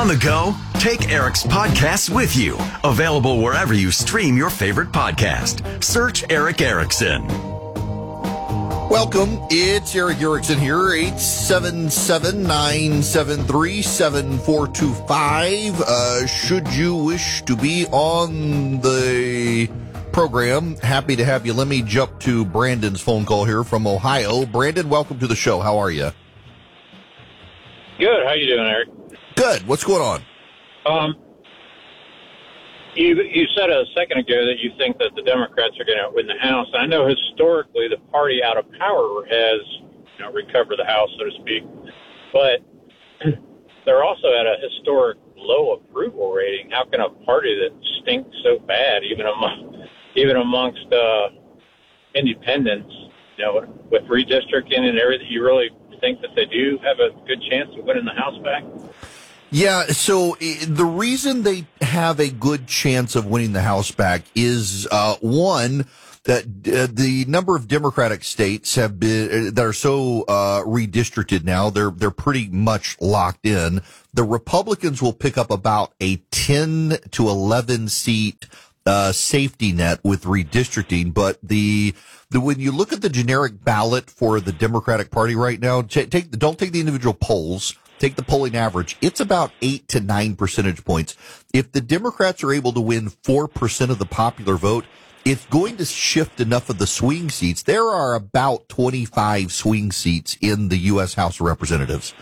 On the go? Take Eric's podcast with you. Available wherever you stream your favorite podcast. Search Eric Erickson. Welcome. It's Eric Erickson here. 877-973-7425. Should you wish to be on the program, happy to have you. Let me jump to Brandon's phone call here from Ohio. Brandon, welcome to the show. How are you? Good. How you doing, Eric? Good. What's going on? You said a second ago that you think that the Democrats are going to win the House. I know historically the party out of power has recovered the House, so to speak, but they're also at a historic low approval rating. How can a party that stinks so bad, even amongst independents, with redistricting and everything, you really think that they do have a good chance of winning the House back? Yeah, so the reason they have a good chance of winning the House back is, one, that the number of Democratic states have been, that are so redistricted now, they're pretty much locked in. The Republicans will pick up about a 10 to 11 seat safety net with redistricting, but when you look at the generic ballot for the Democratic Party right now, don't take the individual polls. Take the polling average. It's about 8 to 9 percentage points. If the Democrats are able to win 4% of the popular vote, it's going to shift enough of the swing seats. There are about 25 swing seats in the U.S. House of Representatives.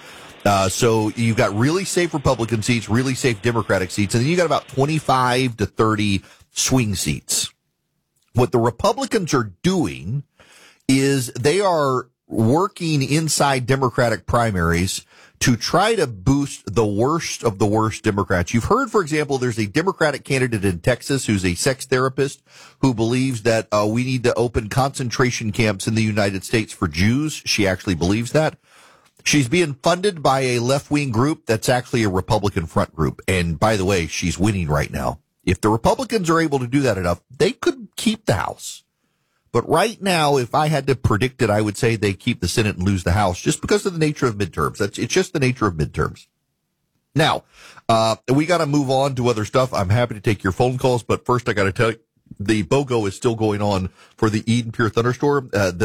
So you've got really safe Republican seats, really safe Democratic seats, and then you got about 25 to 30 swing seats. What the Republicans are doing is they are working inside Democratic primaries to try to boost the worst of the worst Democrats. You've heard, for example, there's a Democratic candidate in Texas who's a sex therapist who believes that we need to open concentration camps in the United States for Jews. She actually believes that. She's being funded by a left-wing group that's actually a Republican front group. And by the way, she's winning right now. If the Republicans are able to do that enough, they could keep the House. But right now, if I had to predict it, I would say they keep the Senate and lose the House just because of the nature of midterms. It's just the nature of midterms. Now, we got to move on to other stuff. I'm happy to take your phone calls, but first I got to tell you, the BOGO is still going on for the Eden Pure Thunderstorm. The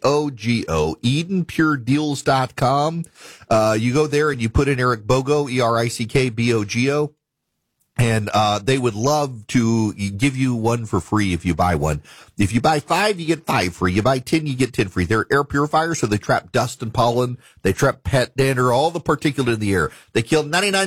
BOGO, EdenPureDeals.com. You go there and you put in Eric Bogo, ERICKBOGO. And they would love to give you one for free if you buy one. If you buy 5, you get 5 free. You buy 10, you get 10 free. They're air purifiers, so they trap dust and pollen. They trap pet dander, all the particulate in the air. They kill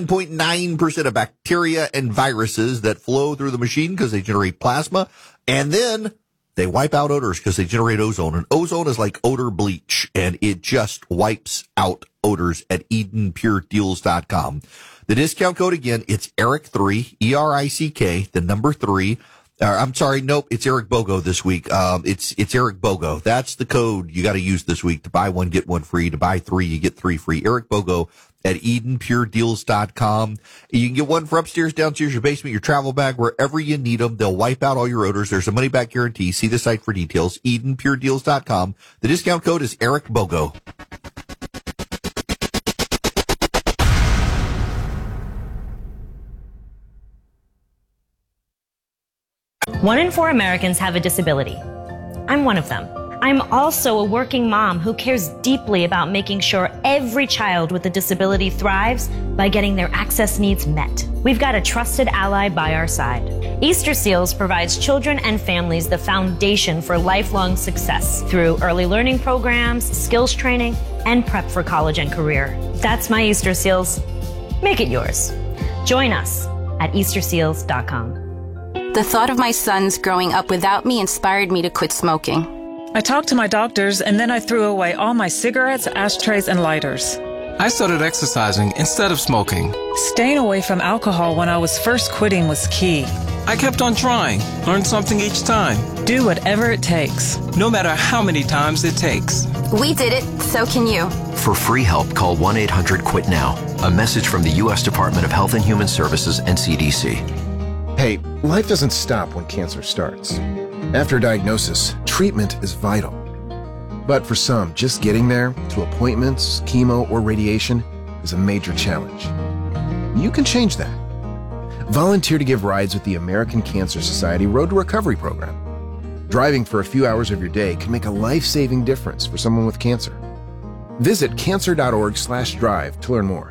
99.9% of bacteria and viruses that flow through the machine because they generate plasma. And then they wipe out odors because they generate ozone. And ozone is like odor bleach, and it just wipes out odors at EdenPureDeals.com. The discount code again, it's Eric3, ERICK, the number 3. I'm sorry, nope, it's Eric Bogo this week. It's Eric Bogo. That's the code you got to use this week. To buy one, get one free. To buy 3, you get 3 free. Eric Bogo at EdenPureDeals.com. You can get one for upstairs, downstairs, your basement, your travel bag, wherever you need them. They'll wipe out all your odors. There's a money back guarantee. See the site for details. EdenPureDeals.com. The discount code is Eric Bogo. 1 in 4 Americans have a disability. I'm one of them. I'm also a working mom who cares deeply about making sure every child with a disability thrives by getting their access needs met. We've got a trusted ally by our side. Easter Seals provides children and families the foundation for lifelong success through early learning programs, skills training, and prep for college and career. That's my Easter Seals. Make it yours. Join us at EasterSeals.com. The thought of my sons growing up without me inspired me to quit smoking. I talked to my doctors, and then I threw away all my cigarettes, ashtrays, and lighters. I started exercising instead of smoking. Staying away from alcohol when I was first quitting was key. I kept on trying, learned something each time. Do whatever it takes. No matter how many times it takes. We did it, so can you. For free help, call 1-800-QUIT-NOW. A message from the U.S. Department of Health and Human Services and CDC. Hey, life doesn't stop when cancer starts. After diagnosis, treatment is vital. But for some, just getting there, to appointments, chemo, or radiation, is a major challenge. You can change that. Volunteer to give rides with the American Cancer Society Road to Recovery program. Driving for a few hours of your day can make a life-saving difference for someone with cancer. Visit cancer.org/drive to learn more.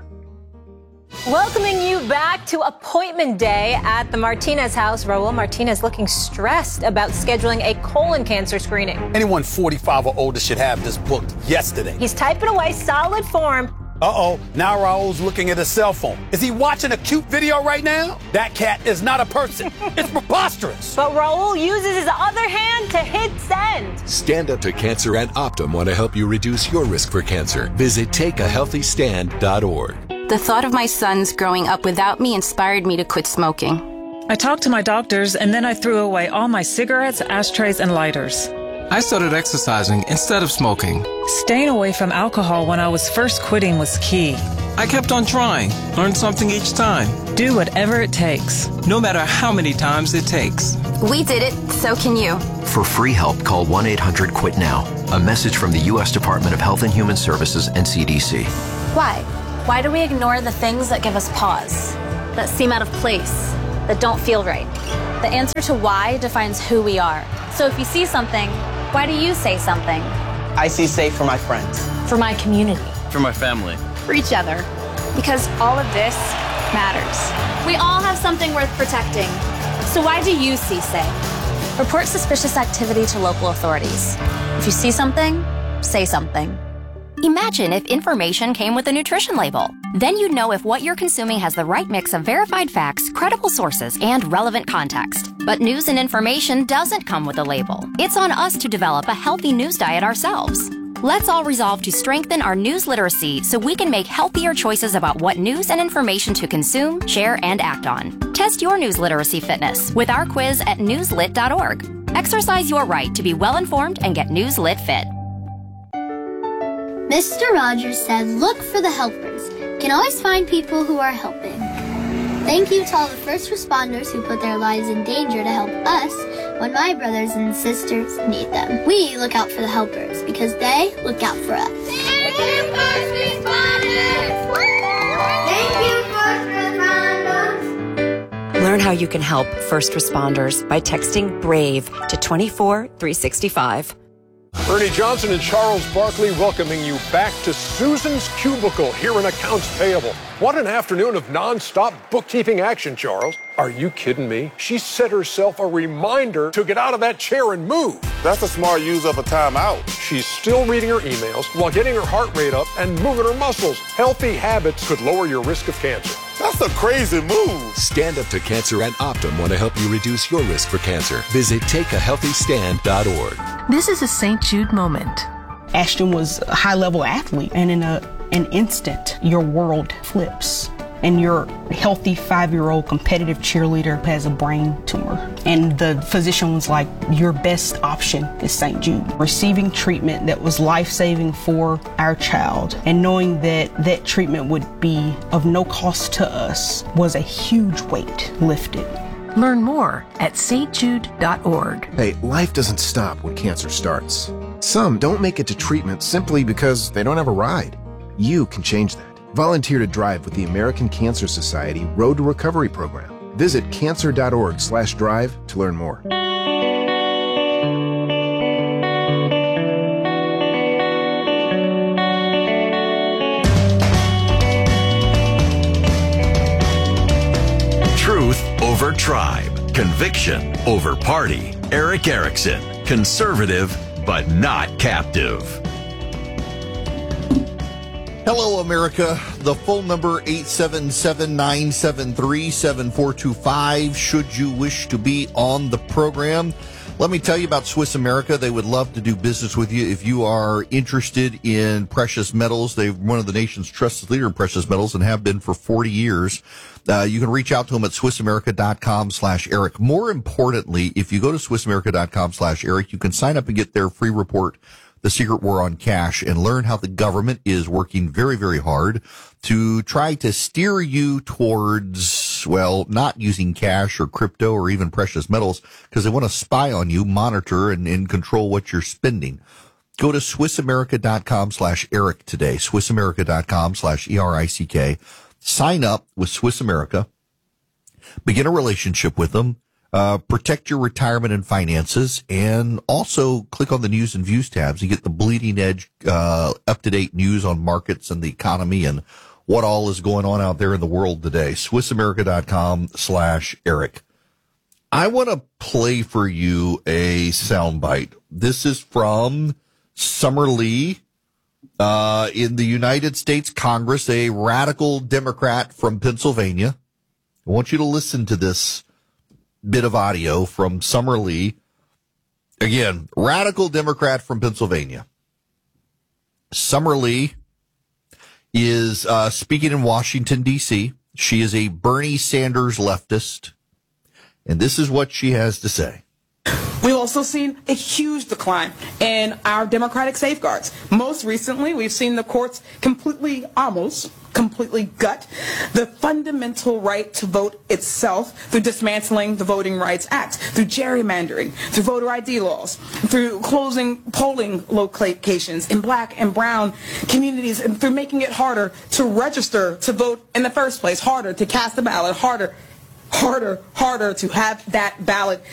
Welcoming you back to appointment day at the Martinez house. Raul Martinez looking stressed about scheduling a colon cancer screening. Anyone 45 or older should have this booked yesterday. He's typing away, solid form. Uh-oh, now Raul's looking at his cell phone. Is he watching a cute video right now? That cat is not a person. It's preposterous. But Raul uses his other hand to hit send. Stand Up to Cancer and Optum want to help you reduce your risk for cancer. Visit takeahealthystand.org. The thought of my sons growing up without me inspired me to quit smoking. I talked to my doctors, and then I threw away all my cigarettes, ashtrays, and lighters. I started exercising instead of smoking. Staying away from alcohol when I was first quitting was key. I kept on trying, learned something each time. Do whatever it takes. No matter how many times it takes. We did it, so can you. For free help, call 1-800-QUIT-NOW. A message from the U.S. Department of Health and Human Services and CDC. Why? Why do we ignore the things that give us pause, that seem out of place, that don't feel right? The answer to why defines who we are. So if you see something, why do you say something? I see safe for my friends. For my community. For my family. For each other. Because all of this matters. We all have something worth protecting. So why do you see safe? Report suspicious activity to local authorities. If you see something, say something. Imagine if information came with a nutrition label. Then you'd know if what you're consuming has the right mix of verified facts, credible sources, and relevant context. But news and information doesn't come with a label. It's on us to develop a healthy news diet ourselves. Let's all resolve to strengthen our news literacy so we can make healthier choices about what news and information to consume, share, and act on. Test your news literacy fitness with our quiz at newslit.org. Exercise your right to be well-informed and get Newslit fit. Mr. Rogers said, look for the helpers. Can always find people who are helping. Thank you to all the first responders who put their lives in danger to help us when my brothers and sisters need them. We look out for the helpers because they look out for us. Thank you, first responders! Thank you, first responders! Learn how you can help first responders by texting BRAVE to 24365. Ernie Johnson and Charles Barkley welcoming you back to Susan's Cubicle here in Accounts Payable. What an afternoon of non-stop bookkeeping action, Charles. Are you kidding me? She set herself a reminder to get out of that chair and move. That's a smart use of a timeout. She's still reading her emails while getting her heart rate up and moving her muscles. Healthy habits could lower your risk of cancer. That's a crazy move. Stand Up to Cancer and Optum want to help you reduce your risk for cancer. Visit takeahealthystand.org. This is a St. Jude moment. Ashton was a high-level athlete, and in an instant, your world flips. And your healthy 5-year-old competitive cheerleader has a brain tumor. And the physician was like, your best option is St. Jude. Receiving treatment that was life-saving for our child and knowing that that treatment would be of no cost to us was a huge weight lifted. Learn more at stjude.org. Hey, life doesn't stop when cancer starts. Some don't make it to treatment simply because they don't have a ride. You can change that. Volunteer to drive with the American Cancer Society Road to Recovery program. Visit cancer.org/drive to learn more. Truth over tribe. Conviction over party. Erick Erickson. Conservative, but not captive. Hello, America. The phone number 877-973-7425 should you wish to be on the program. Let me tell you about Swiss America. They would love to do business with you if you are interested in precious metals. They're one of the nation's trusted leader in precious metals and have been for 40 years. You can reach out to them at SwissAmerica.com/Eric. More importantly, if you go to SwissAmerica.com/Eric, you can sign up and get their free report, The Secret War on Cash, and learn how the government is working very, very hard to try to steer you towards, well, not using cash or crypto or even precious metals because they want to spy on you, monitor, and control what you're spending. Go to SwissAmerica.com/Eric today, SwissAmerica.com/ERICK. Sign up with Swiss America. Begin a relationship with them. Protect your retirement and finances, and also click on the news and views tabs and get the bleeding edge, up-to-date news on markets and the economy and what all is going on out there in the world today. SwissAmerica.com/Eric. I want to play for you a soundbite. This is from Summer Lee in the United States Congress, a radical Democrat from Pennsylvania. I want you to listen to this bit of audio from Summer Lee. Again, radical Democrat from Pennsylvania. Summer Lee is speaking in Washington, D.C. She is a Bernie Sanders leftist, and this is what she has to say. We've also seen a huge decline in our democratic safeguards. Most recently, we've seen the courts almost completely gut the fundamental right to vote itself through dismantling the Voting Rights Act, through gerrymandering, through voter ID laws, through closing polling locations in black and brown communities, and through making it harder to register to vote in the first place, harder to cast a ballot, harder to have that ballot